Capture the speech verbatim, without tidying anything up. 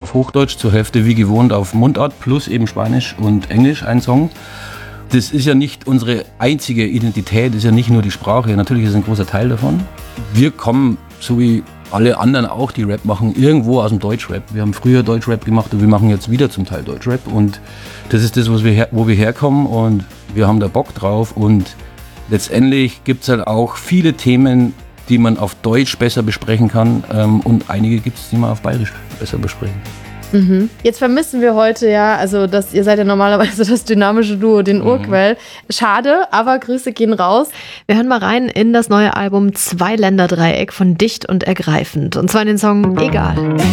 auf Hochdeutsch, zur Hälfte wie gewohnt auf Mundart, plus eben Spanisch und Englisch ein Song. Das ist ja nicht unsere einzige Identität, ist ja nicht nur die Sprache, natürlich ist es ein großer Teil davon. Wir kommen, so wie alle anderen auch, die Rap machen, irgendwo aus dem Deutschrap. Wir haben früher Deutschrap gemacht und wir machen jetzt wieder zum Teil Deutschrap und das ist das, was wir her- wo wir herkommen und wir haben da Bock drauf und letztendlich gibt es halt auch viele Themen, die man auf Deutsch besser besprechen kann ähm, und einige gibt es, die man auf Bayerisch besser besprechen. Mhm. Jetzt vermissen wir heute ja, also das, ihr seid ja normalerweise das dynamische Duo, den Urquell. Schade, aber Grüße gehen raus. Wir hören mal rein in das neue Album Zwei-Länder-Dreieck von Dicht und Ergreifend. Und zwar in den Song Egal.